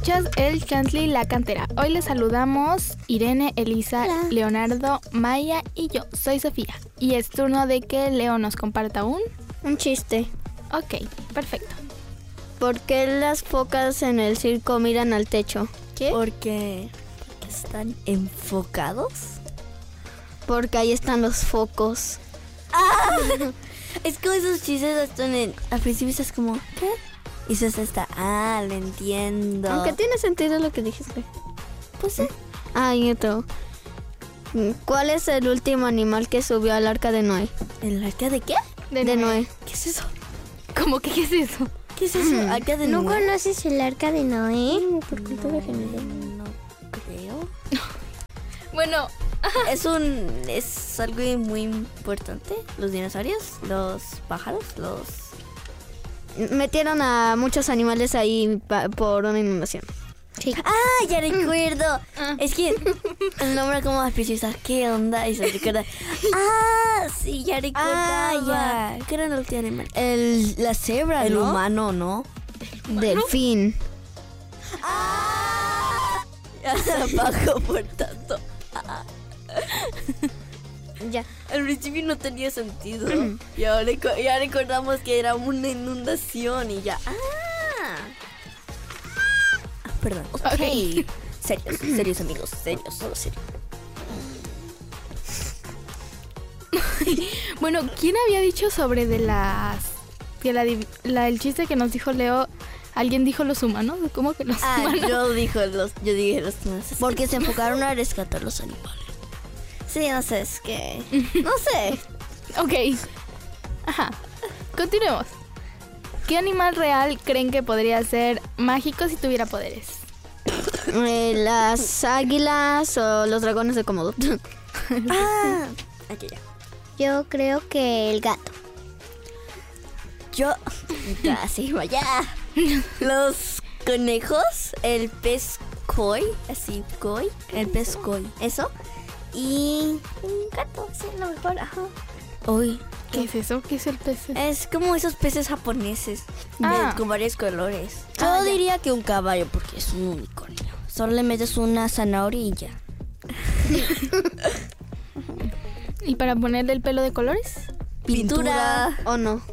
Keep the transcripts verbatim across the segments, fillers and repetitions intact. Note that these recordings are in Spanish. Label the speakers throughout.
Speaker 1: escuchas el Chantley La Cantera. Hoy les saludamos Irene, Elisa, Hola. Leonardo, Maya y yo. Soy Sofía. Y es turno de que Leo nos comparta un...
Speaker 2: Un chiste.
Speaker 1: Ok, perfecto.
Speaker 2: ¿Por qué las focas en el circo miran al techo?
Speaker 3: ¿Qué? Porque, porque están enfocados.
Speaker 2: Porque ahí están los focos.
Speaker 3: ¡Ah! Es como esos chistes hasta en el, al principio estás como, ¿qué? Y eso está, ah, lo entiendo.
Speaker 2: Aunque tiene sentido lo que dijiste.
Speaker 3: Pues sí.
Speaker 2: Ah, y otro. ¿Cuál es el último animal que subió al arca de Noé?
Speaker 3: ¿El arca de qué?
Speaker 2: De, de Noé. Noé.
Speaker 3: ¿Qué es eso?
Speaker 1: ¿Cómo que qué es eso?
Speaker 3: ¿Qué es eso? ¿Arca de
Speaker 2: ¿No
Speaker 3: Noé?
Speaker 2: conoces el arca de Noé?
Speaker 3: Mm, por cultura general. No creo.
Speaker 1: Bueno,
Speaker 3: es un es algo muy importante. Los dinosaurios, los pájaros, los
Speaker 2: metieron a muchos animales ahí pa- por una inundación.
Speaker 3: Sí. Ah, ya recuerdo. Ah. Es que el nombre como al principio está, ¿qué onda? Y se recuerda. Ah, sí, ya recuerdo. Ah, ya. ¿Qué era el último animal?
Speaker 2: El, la cebra,
Speaker 3: el
Speaker 2: ¿no?
Speaker 3: humano, ¿no?
Speaker 2: Delfín.
Speaker 3: Ah, ya se apagó por tanto. Ah.
Speaker 2: Ya.
Speaker 3: Al principio no tenía sentido. Y ahora ya recordamos que era una inundación y ya. Ah. Perdón. Ok. okay. Serios, serios amigos, serios, solo serios.
Speaker 1: Bueno, ¿quién había dicho sobre de las... que la, la, el chiste que nos dijo Leo, alguien dijo los humanos? ¿Cómo que los
Speaker 3: ah,
Speaker 1: humanos?
Speaker 3: Yo, dijo los, yo dije los humanos. Porque se enfocaron a rescatar los animales. Sí, no sé, es que... No sé.
Speaker 1: Ok. Ajá. Continuemos. ¿Qué animal real creen que podría ser mágico si tuviera poderes?
Speaker 2: Eh, las águilas o los dragones de Komodo.
Speaker 3: Ah, aquí ya.
Speaker 2: Yo creo que el gato.
Speaker 3: Yo, casi, vaya. Los conejos, el pez koi, así, koi, el pez koi, eso. Y un gato, sí, lo mejor, ajá.
Speaker 1: Uy, ¿qué es eso? ¿Qué es el pez?
Speaker 3: Es como esos peces japoneses,
Speaker 1: ah.
Speaker 3: de, con varios colores. Yo
Speaker 1: ah,
Speaker 3: diría que un caballo, porque es un unicornio. Solo le metes una zanahoria y ya.
Speaker 1: ¿Y para ponerle el pelo de colores?
Speaker 3: Pintura.
Speaker 2: Pintura. ¿O no?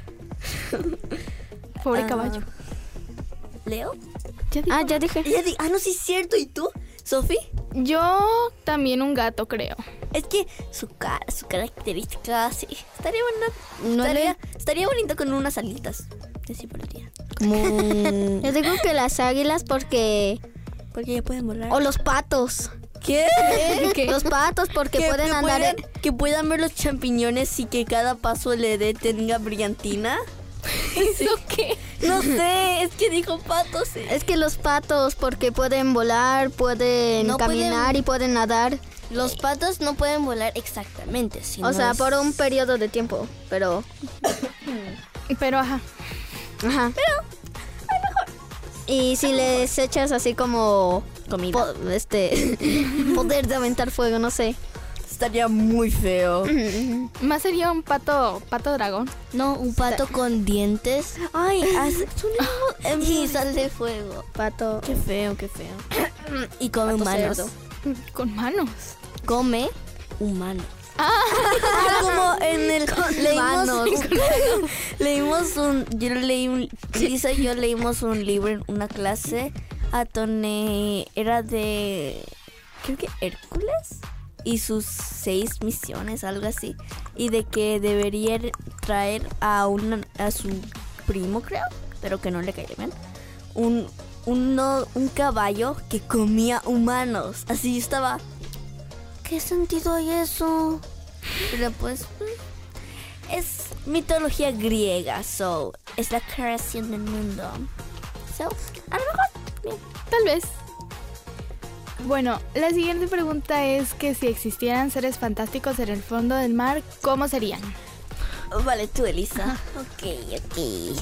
Speaker 1: Pobre
Speaker 3: uh,
Speaker 1: caballo.
Speaker 3: ¿Leo?
Speaker 1: ¿Ya dijo?
Speaker 2: Ah, ya dije.
Speaker 3: Ya di- ah, no, sí es cierto. ¿Y tú, Sofi?
Speaker 1: Yo también un gato, creo.
Speaker 3: Es que su cara, su característica, sí. Estaría bueno.
Speaker 2: No
Speaker 3: estaría,
Speaker 2: le...
Speaker 3: estaría bonito con unas alitas. Así por el día.
Speaker 2: Como... Yo digo que las águilas porque...
Speaker 3: Porque ya pueden volar.
Speaker 2: O los patos.
Speaker 3: ¿Qué?
Speaker 2: ¿Qué? Los patos porque
Speaker 3: que,
Speaker 2: pueden
Speaker 3: que
Speaker 2: andar...
Speaker 3: Puedan,
Speaker 2: en...
Speaker 3: Que puedan ver los champiñones y que cada paso le dé tenga brillantina.
Speaker 1: ¿Eso qué?
Speaker 3: No sé, es que dijo patos. Sí.
Speaker 2: Es que los patos porque pueden volar, pueden
Speaker 3: no
Speaker 2: caminar
Speaker 3: pueden...
Speaker 2: y pueden nadar.
Speaker 3: Los patos no pueden volar exactamente. Sino
Speaker 2: o sea,
Speaker 3: es...
Speaker 2: por un periodo de tiempo, pero...
Speaker 1: Pero ajá.
Speaker 2: Ajá.
Speaker 3: Pero...
Speaker 2: Y si les echas así como
Speaker 3: comida,
Speaker 2: po- este poder de aventar fuego, no sé.
Speaker 3: Estaría muy feo.
Speaker 1: Más sería un pato, pato dragón.
Speaker 3: No, un pato con dientes. Ay, hace un y sale fuego.
Speaker 2: Pato.
Speaker 3: Qué feo, qué feo. Y come
Speaker 2: Pato
Speaker 3: humanos.
Speaker 2: cerdo.
Speaker 1: Con manos.
Speaker 3: Come humanos.
Speaker 1: Ah,
Speaker 3: como en el
Speaker 2: manos.
Speaker 3: leímos, leímos un yo leí un Lisa y yo leímos un libro en una clase a donde era de creo que Hércules y sus seis misiones, algo así, y de que debería traer a una a su primo, creo, pero que no le caía bien, un uno un caballo que comía humanos. Así estaba. ¿Qué sentido hay eso? Pero pues es mitología griega, so es la creación del mundo. So, a lo mejor bien.
Speaker 1: Tal vez. Bueno, la siguiente pregunta es que si existieran seres fantásticos en el fondo del mar, ¿cómo serían?
Speaker 3: Vale, tú, Elisa. Ok, ok.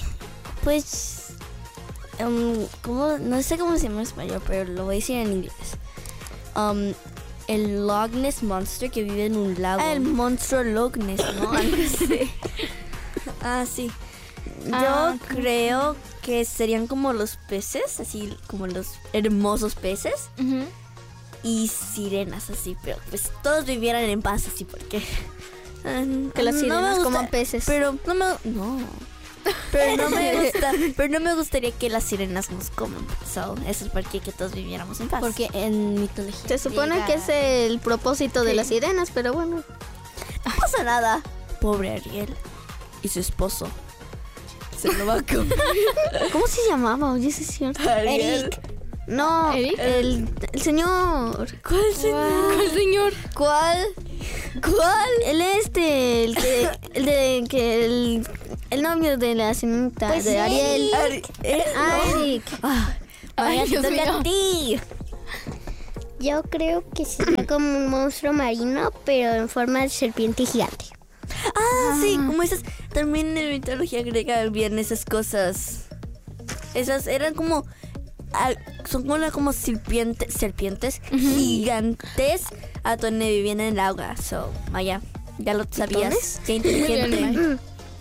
Speaker 3: Pues, um, ¿cómo? No sé cómo se llama en español, pero lo voy a decir en inglés. Um, el Loch Ness Monster que vive en un lago.
Speaker 2: Ah,
Speaker 3: el monstruo Loch Ness, ¿no? Sí. Ah, sí. Yo
Speaker 1: Ah,
Speaker 3: creo que serían como los peces, así como los hermosos peces.
Speaker 1: Ujú.
Speaker 3: Y sirenas así, pero pues todos vivieran en paz así porque...
Speaker 2: Que las
Speaker 3: no me
Speaker 2: sirenas
Speaker 3: gusta-
Speaker 2: coman peces.
Speaker 3: Pero no me... No. Pero no me gusta... Pero no me gustaría que las sirenas nos coman. So, eso es porque que todos viviéramos en paz.
Speaker 4: Porque en mitología
Speaker 2: Se supone
Speaker 4: griega-
Speaker 2: que es el propósito de las sirenas, pero bueno.
Speaker 3: no pasa nada. Pobre Ariel y su esposo. Se lo va a comer.
Speaker 2: ¿Cómo se llamaba? Oye, sí es cierto.
Speaker 3: Ariel.
Speaker 2: No,
Speaker 1: ¿Eric?
Speaker 2: el, el señor.
Speaker 3: ¿Cuál señor?
Speaker 1: ¿Cuál señor?
Speaker 2: ¿Cuál? ¿Cuál? El este, el que, el de que el, el novio de la señorita
Speaker 4: Pues
Speaker 2: de Ariel.
Speaker 3: Ari- eh,
Speaker 2: Ah,
Speaker 3: no.
Speaker 2: Eric.
Speaker 3: Ah, Maya,
Speaker 1: Ay,
Speaker 3: te
Speaker 1: Dios
Speaker 3: toca
Speaker 1: mío.
Speaker 3: a ti.
Speaker 4: Yo creo que sería como un monstruo marino, pero en forma de serpiente gigante.
Speaker 3: Ah, sí, como esas. También en mitología griega habían esas cosas. Esas eran como. ah, son como, como serpientes, serpientes gigantes a donde vivían en el agua. So, Maya, ya lo sabías. Qué inteligente.
Speaker 1: Muy bien,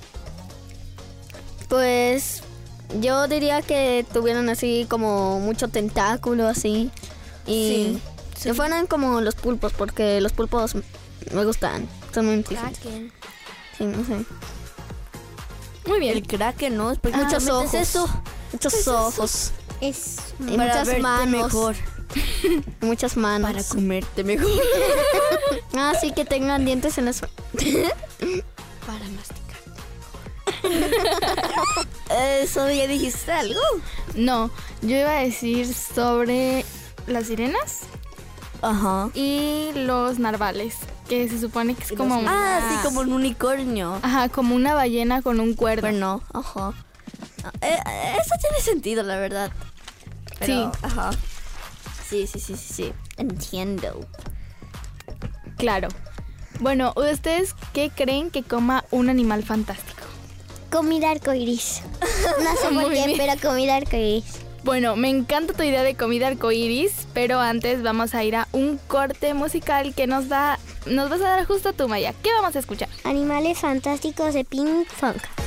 Speaker 2: Pues yo diría que tuvieran así como mucho tentáculo así. Y
Speaker 3: Sí.
Speaker 2: que fueran como los pulpos, porque los pulpos me gustan. Son muy inteligentes.
Speaker 4: Kraken.
Speaker 2: Sí, no sé.
Speaker 1: Muy bien.
Speaker 3: El kraken, ¿no? Porque
Speaker 2: Muchos
Speaker 3: realmente
Speaker 2: ojos.
Speaker 3: es eso.
Speaker 2: Muchos
Speaker 3: es eso?
Speaker 2: os.
Speaker 4: Es
Speaker 2: Y
Speaker 3: Para
Speaker 2: muchas
Speaker 3: verte
Speaker 2: manos.
Speaker 3: mejor.
Speaker 2: Y muchas manos.
Speaker 3: Para comerte mejor.
Speaker 2: Ah, sí, que tengan dientes en las...
Speaker 4: para masticar.
Speaker 3: Eso, ¿ya dijiste algo?
Speaker 1: No, yo iba a decir sobre las sirenas
Speaker 3: Ajá.
Speaker 1: y los narvales, que se supone que es como
Speaker 3: Ah,
Speaker 1: una...
Speaker 3: sí, como un unicornio.
Speaker 1: Ajá, como una ballena con un cuerno.
Speaker 3: Bueno, ajá. Eh, eh, eso tiene sentido, la verdad. Pero,
Speaker 1: Sí.
Speaker 3: Ajá. Sí, sí, sí, sí, sí. Entiendo.
Speaker 1: Claro. Bueno, ¿ustedes qué creen que coma un animal fantástico?
Speaker 4: Comida arcoiris. No sé por
Speaker 1: Muy
Speaker 4: qué,
Speaker 1: bien.
Speaker 4: pero comida arcoiris.
Speaker 1: Bueno, me encanta tu idea de comida arcoíris, pero antes vamos a ir a un corte musical que nos da, nos vas a dar justo tú, Maya. ¿Qué vamos a escuchar?
Speaker 4: Animales fantásticos de Pink Funk.